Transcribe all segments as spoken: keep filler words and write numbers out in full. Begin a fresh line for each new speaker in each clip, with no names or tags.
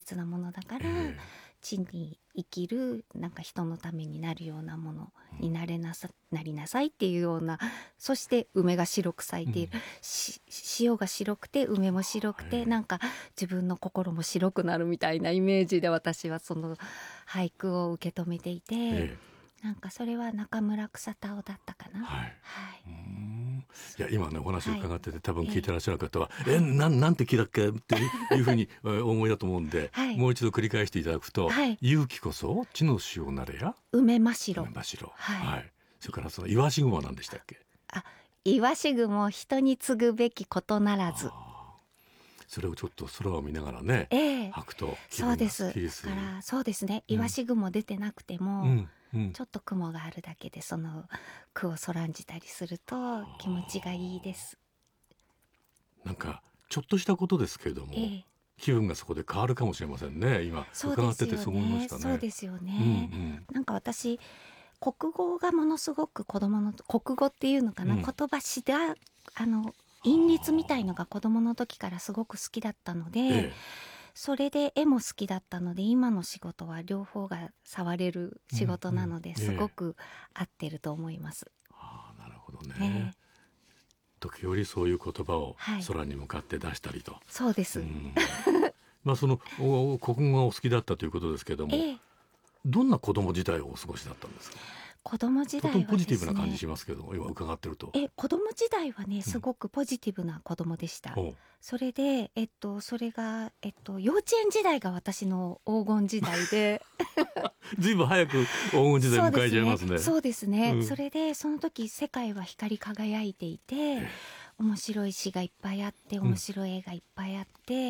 切なものだから、
ええ
地に生きるなんか人のためになるようなものになれなさ、なりなさいっていうような、そして梅が白く咲いている、
うん、
し塩が白くて梅も白くて、
ええ
なんか自分の心も白くなるみたいなイメージで私はその俳句を受け止めていて、
ええ
なんかそれは中村草田男だったかな。
はい。
は
うー
い、
んいや今ねお話を伺ってて、多分
ええ
聞いてらっしゃる方は、えなんなんて木だっけっていうふうにえーお思いだと思うんで、
はい
もう一度繰り返していただくと、
はい
勇気こそ地の塩なれや
梅真白。
梅柱、
はい
それからそのイワシグマなんでしたっけ。
あ、イワシグも人に次ぐべきことならず。
それをちょっと空を見ながらね、
ええ
吐くと気分が
そうです。だ
すっきりする。
からそうですね。
うん
イワシ雲出てなくても、
うんうん
ちょっと雲があるだけでその句をそらんじたりすると気持ちがいいです。
なんかちょっとしたことですけれども、
ええ
気分がそこで変わるかもしれませんね。今
そう
伺
ですよ
っててそう思いまし
ね。
たね。
そうですよね。
うんうん
なんか私国語がものすごく子供の国語っていうのかな、
うん
言葉しだあの韻律みたいのが子供の時からすごく好きだったので、
え
それで絵も好きだったので、今の仕事は両方が触れる仕事なので、
うんうん
すごく合ってると思います。
ああなるほどね、
ねえ
時折そういう言葉を
はい
空に向かって出したりと、
そうです。
うんまあそのお国語がお好きだったということですけれども、
ええ
どんな子供時代をお過ごしだったんですか。
子供時
とてもポジティ
代はですね、
ブな感じしますけども、今伺ってると。
え子供時代はねすごくポジティブな子供でした。
ほう
それで、えっと、それが、えっと、幼稚園時代が私の黄金時代で
ずいぶん早く黄金時代迎えちゃいますね。
そうですね、
うん
それでその時世界は光り輝いていて、面白い詩がいっぱいあって面白い絵がいっぱいあって、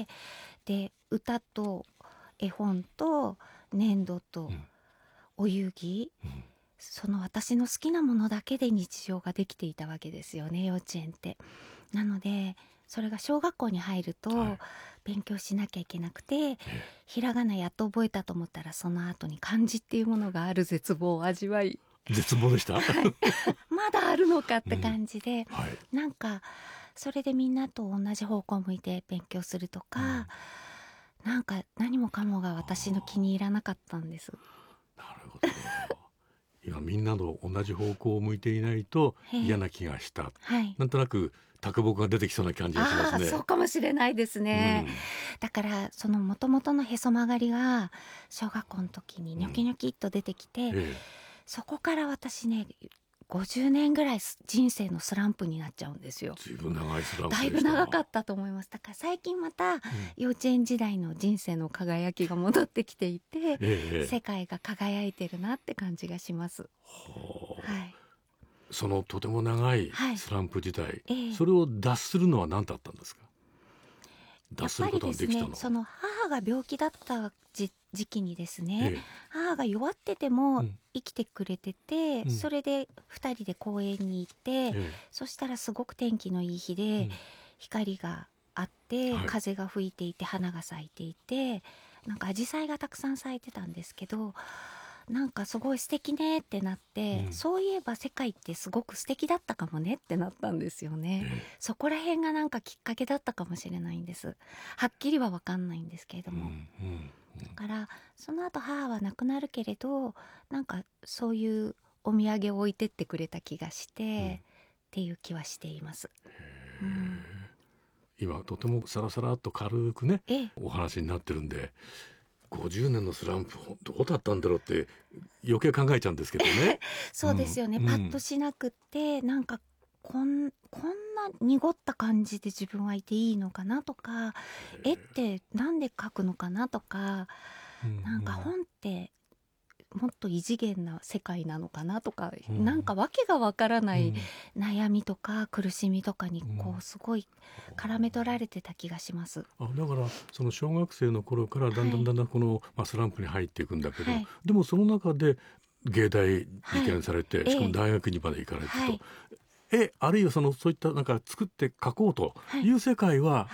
で歌と絵本と粘土と
うん
お遊戯、
うん
その私の好きなものだけで日常ができていたわけですよね、幼稚園って。なのでそれが小学校に入ると
はい
勉強しなきゃいけなくて、ひらがなやっと覚えたと思ったらその後に漢字っていうものがある絶望を味わい
絶望でした。はい。
まだあるのかって感じで、
はい
なんかそれでみんなと同じ方向向いて勉強するとか、なんか何もかもが私の気に入らなかったんです。
なるほど。今みんなの同じ方向を向いていないと
へえ
嫌な気がした。
はい
なんとなく卓木が出てきそうな感じがしますね。
ああそうかもしれないですね、
うん
だからその元々のへそ曲がりが小学校の時にニョキニョキっと出てきて、
ええ
そこから私ねごじゅうねんぐらい人生のスランプになっちゃうんですよ。
ずいぶん長いスランプで
だ
した。
いぶ長かったと思います。だから最近また幼稚園時代の人生の輝きが戻ってきていて、
ええ
世界が輝いてるなって感じがします。
ほう
はい。
そのとても長い
はい
スランプ時代、
ええ
それを脱するのは何だったんですか。
やっ
脱すること
ぱりです
ができたのは。
ね、その母が病気だった時時期にですね、
ええ
母が弱ってても
うん
生きてくれてて、
うん
それでふたりで公園に行って、
ええ
そしたらすごく天気のいい日で、
うん
光があって、
はい
風が吹いていて花が咲いていて、なんか紫陽花がたくさん咲いてたんですけど、なんかすごい素敵ねってなって、
うん
そういえば世界ってすごく素敵だったかもねってなったんですよね、
え
そこら辺がなんかきっかけだったかもしれないんです。はっきりは分かんないんですけれど
うん
も、
うん
だからその後母は亡くなるけれど、なんかそういうお土産を置いてってくれた気がして、
うん
っていう気はしています。うん
今とてもさらさらっと軽くね
ええ
お話になってるんで、ごじゅうねんのスランプどうだったんだろうって余計考えちゃうんですけどね。
そうですよね、
うん
パッとしなくってなんかこんこんな濁った感じで自分はいていいのかなとか、絵ってなんで描くのかなとか、
うん
なんか本ってもっと異次元な世界なのかなとか、
うん
なんかわけがわからない
うん
悩みとか苦しみとかにこ
うん
うすごい絡め取られてた気がします。
あだからその小学生の頃からだんだんだんだんこの、まあ、スランプに入っていくんだけど、
はい
でもその中で芸大受験されて、
はい
しかも大学にまで行かれてと、
はい
えあるいはそのそういったなんか作って書こうという世界は
はい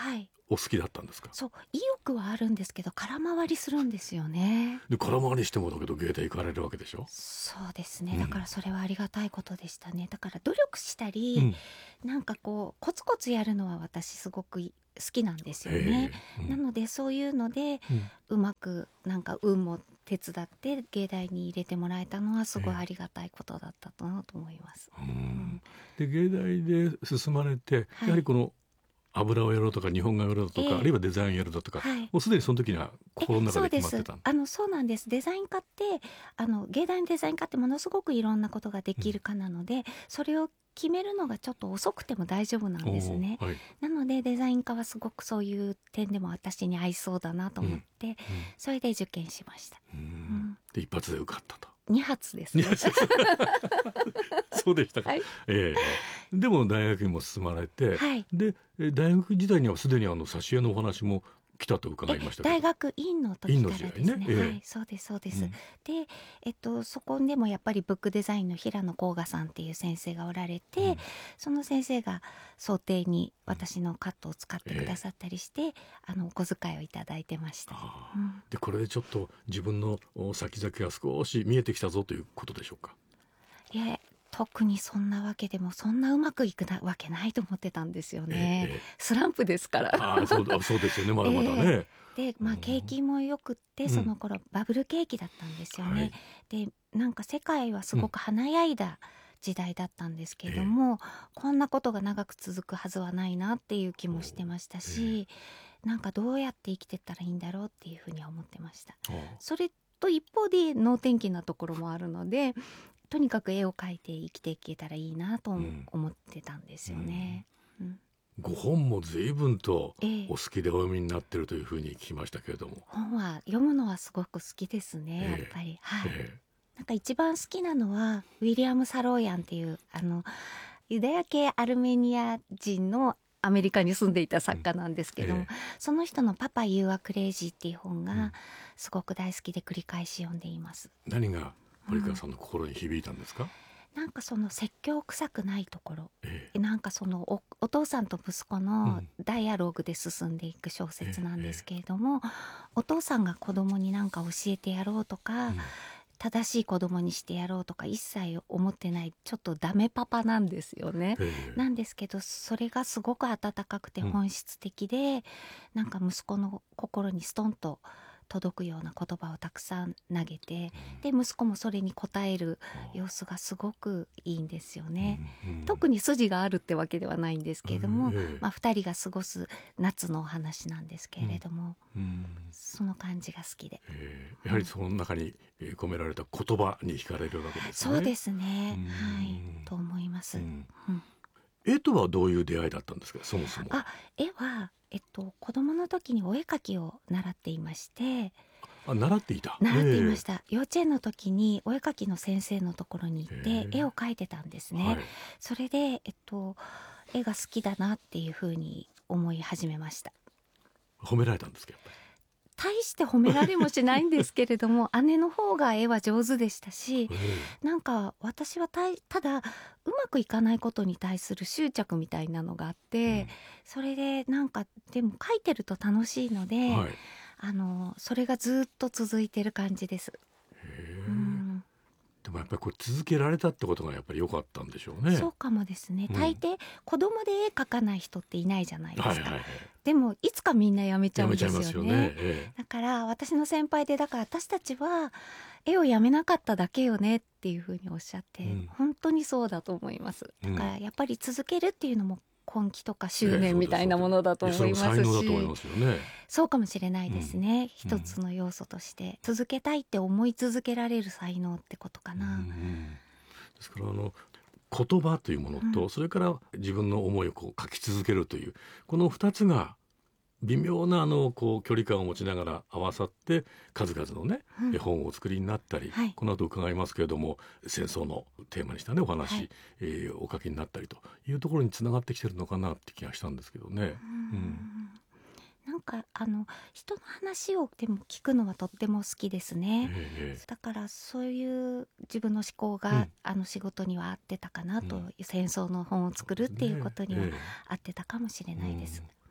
お好きだったんですか？
そう、意欲はあるんですけど空回りするんですよね。
で空回りしてもだけど芸大行かれるわけでしょ？
そうですね、
うん
だからそれはありがたいことでしたね。だから努力したり、
うん
なんかこうコツコツやるのは私すごくい好きなんですよね。
ええうん
なのでそういうので
うん
うまくなんか運も手伝って芸大に入れてもらえたのはすごいありがたいことだったなと思います。
う
うんん
で芸大で進まれて、
はい
やはりこの油をやろうとか日本画をやろうとか、
ええ
あるいはデザインやろうとか、
はい
もうすでにその時には心の中で決まってたん
えそうです。あのそうなんです。デザイン科ってあの芸大のデザイン科ってものすごくいろんなことができる科なので、それを決めるのがちょっと遅くても大丈夫なんですね。
おーはい
なのでデザイン科はすごくそういう点でも私に合いそうだなと思って、それで受験しました。
うんうん
ん
で一発で受かったと。
に発ですね。
いやそうでしたか、
はい
ええでも大学にも進まれて、
はい。
でえ大学時代にはすでにあの挿絵のお話も来たと伺いましたけど、
大学院の時からですね。
院の時代ねええ
はい、そうですそうです。
うん
で、えっとそこでもやっぱりブックデザインの平野甲賀さんっていう先生がおられて、
うん
その先生が想定に私のカットを使ってくださったりして、あのお小遣いをいただいてました。
ああ
うん
でこれでちょっと自分のお先々が少し見えてきたぞということでしょうか？
いえ、特にそんなわけでもそんなうまくいくなわけないと思ってたんですよね。
ええええ
スランプですから。
ああそうあそうですよねまだまだね、
で、まあ、
うん
景気もよくって
うん
その頃バブル景気だったんですよね。
はい
でなんか世界はすごく華やいだ時代だったんですけれども、こんなことが長く続くはずはないなっていう気もしてましたし、なんかどうやって生きてったらいいんだろうっていうふうには思ってました。
ああ
それと一方で能天気なところもあるので、とにかく絵を描いて生きていけたらいいなと
うん
思ってたんですよね。うん
ご本も随分と
ええ
お好きでお読みになってるというふうに聞きましたけれども、
本は読むのはすごく好きですね、
ええ
やっぱり。はい。
え
なんか一番好きなのはウィリアム・サローヤンっていうあのユダヤ系アルメニア人のアメリカに住んでいた作家なんですけども、
うんええ
その人の「パパ You are crazy」っていう本
うん
がすごく大好きで繰り返し読んでいます。
え何が堀川さんの心に響いたんですか？
なんかその説教臭くないところ、
ええ
なんかその お, お父さんと息子
う
の
ん
ダイアローグで進んでいく小説なんですけれども、お父さんが子供に何か教えてやろうとか、
うん
正しい子供にしてやろうとか一切思ってないちょっとダメパパなんですよね。
ええ
なんですけどそれがすごく温かくて
うん
本質的で、なんか息子の心にストンと届くような言葉をたくさん投げて、で息子もそれに応える様子がすごくいいんですよね。
うんうん
特に筋があるってわけではないんですけれども、
うんええ
まあ、ふたりが過ごす夏のお話なんですけれども、
うん
その感じが好きで。
ええやはりその中にえー込められた言葉に惹かれるわけですね。
そうですね、
うん
はいと思います。
うん
うん
絵とはどういう出会いだったんですかそもそも？
あ絵は、えっと、子供の時にお絵描きを習っていまして
あ習っていた。
習っていまし
え
た、幼稚園の時にお絵描きの先生のところに行って
へえ
絵を描いてたんですね。
えはい
それで、えっと、絵が好きだなっていうふうに思い始めました。
褒められたんですかやっぱり。
大して褒められもしないんですけれども姉の方が絵は上手でしたし、
え
なんか私はたいただうまくいかないことに対する執着みたいなのがあって、
え
それでなんかでも描いてると楽しいので、
うんはい
あのそれがずっと続いてる感じです。
へえ
うん
でもやっぱりこれ続けられたってことがやっぱり良かったんでしょうね。
そうかもですね。
うん
大抵子供で絵描かない人っていないじゃないですか。
はいはいはい。
でもいつかみんなやめちゃ
やめちゃい
うんですよね。
ますよね。え
だから私の先輩でだから私たちは絵をやめなかっただけよねっていうふうにおっしゃって、
うん
本当にそうだと思います。だからやっぱり続けるっていうのも根気とか
え
執念みたいなものだと思いますし、
それも才能だと思いますよね。
そうかもしれないですね、
うん
一つの要素として続けたいって思い続けられる才能ってことかな。
うんうんですからあの言葉というものと、
うん
それから自分の思いをこう書き続けるというこのふたつが微妙なあのこう距離感を持ちながら合わさって数々のね、
うん
絵本をお作りになったり、
はい
この後伺いますけれども戦争のテーマにしたねお話、
はい
えーお書きになったりというところにつながってきてるのかなって気がしたんですけどね。
うんなんかあの人の話をでも聞くのはとっても好きですね。
ええ
だからそういう自分の思考が、
うん
あの仕事には合ってたかなと、
うん
戦争の本を作るっていうことには
ねええ
合ってたかもしれないです。
うん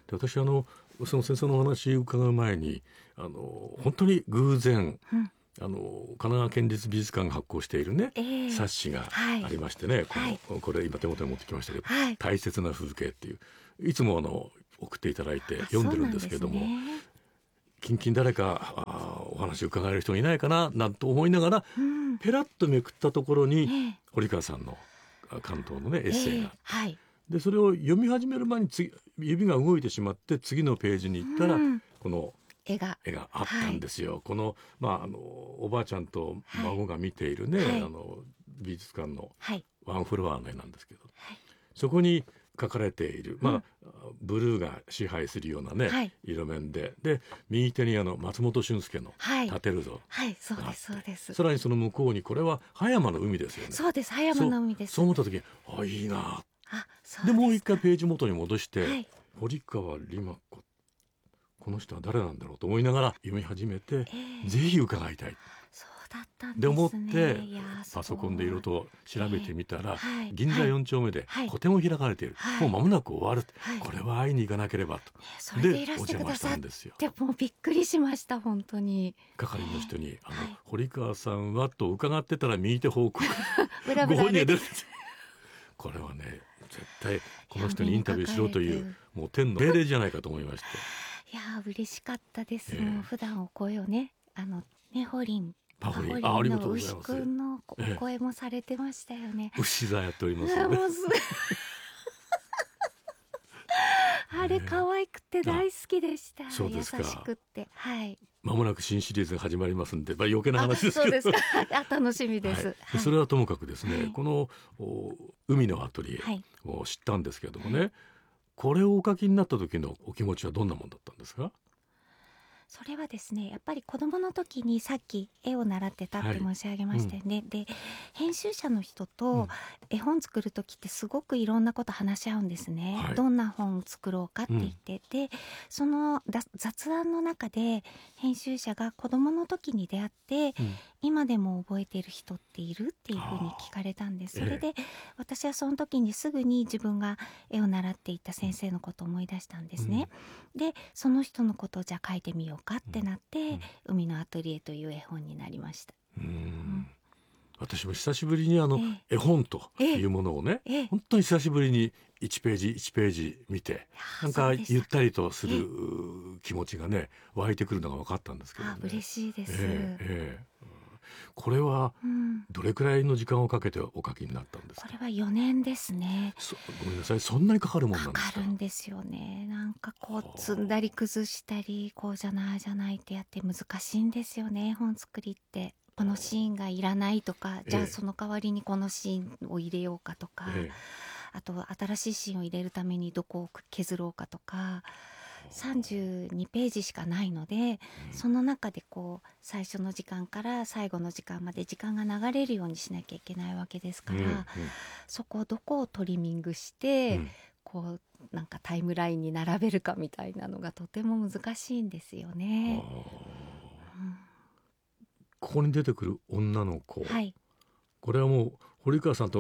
で私あのその戦争のお話を伺う前にあの本当に偶然、
うん
あの神奈川県立美術館が発行しているね、
えー
冊子が
はい
ありましてね、この、
はい
これ今手元に持ってきましたけど、
はい
大切な風景っていういつもあの送っていただいて読んでるんですけども、
そうなんですね
近々誰かあお話を伺える人いないかななんと思いながら
うん
ペラッとめくったところに、
ええ
堀川さんのあ関東のねエッセイが、
ええはい
でそれを読み始める前に次指が動いてしまって次のページに行ったら、
うん
この
絵が
絵があったんですよ、この、まあ、あのおばあちゃんと孫が見ているね、
はい
あの美術館の
はい
ワンフロアの絵なんですけど、
はい
そこに描かれている、まあ
うん
ブルーが支配するようなね、
はい
色面でで右手にあの松本俊介の
はい
立てるぞ、
はいそうですそうです
さらにその向こうにこれは葉山の海ですよね。
そうです葉山の海です
そう思った時あいいな
あそう
でもう一
か
回ページ元に戻して、
はい
堀川理馬子この人は誰なんだろうと思いながら読み始めて、
ええ
ぜひ伺いたい
そうだったんですね
で思って
いや
パソコンでいろいろと調べてみたら、
ええはい
銀座よん丁目で
はい
個展を開かれている、
はい
もう間もなく終わる、
はい
これは会いに行かなければと、
それでいらしてくださっ
お邪魔したんですよ。
てもうびっくりしました本当に
係の人に、あの、
はい
堀川さんはと伺ってたら右手報告
ブラ
ご
ブラで
本人が出るこれはね絶対この人にインタビューしろとい
いや目に
うもう天の命令じゃないかと思いまして
いやー嬉しかったです、
ええ
もう普段お声をねあのねホリン
パホリン
パ
あありがと
の
うございます
牛くんのお
ええ
声もされてましたよね、
牛座やっております
あ
ので
もうすあれ可愛くて大好きでした、
そうですか
優しくってはい
間もなく新シリーズが始まりますんで、まあ、余計な話ですけど
あそうですかあ楽しみです、
はい
はい
それはともかくですね、
はい
このお海のアトリエ
はい
を知ったんですけれどもね、これをお書きになった時のお気持ちはどんなもんだったんですか？
それはですねやっぱり子どもの時にさっき絵を習ってたって申し上げましたよね、で編集者の人
うん
と絵本作る時ってすごくいろんなこと話し合うんですね、
はい
どんな本を作ろうかって言って、でそのだ雑談の中で編集者が子どもの時に出会って
うん
今でも覚えている人っているっていうふうに聞かれたんです。
あー
それで私はその時にすぐに自分が絵を習っていた先生のことを思い出したんですね、でその人のことをじゃあ書いてみようかってなって、
うん
海のアトリエという絵本になりました。
うん
ん
私も久しぶりにあの、
え
絵本というものをね、
ええ
本当に久しぶりにいちページいちページ見てなんか
そうでした
ゆったりとする気持ちがね湧いてくるのが分かったんですけどね。
あ嬉しいです、
ええええうんこれは
うん、
どれくらいの時間をかけてお書きになったんですか？
これはよねんですね。
そごめんなさいそんなにかかるもんな
か
んですか？
かるんですよね。なんかこ
はあ
う積んだり崩したりこうじゃないじゃないってやって難しいんですよね本作りって。このシーンがいらないとか、じゃ
ええ
あその代わりにこのシーンを入れようかとか、
え
あと新しいシーンを入れるためにどこを削ろうかとかさんじゅうにページしかないので、その中でこう最初の時間から最後の時間まで時間が流れるようにしなきゃいけないわけですから、
えうんうん
そこをどこをトリミングして、
うん
こうなんかタイムラインに並べるかみたいなのがとても難しいんですよね。
ここに出てくる女の子、
うんはい
これはもう堀川さんと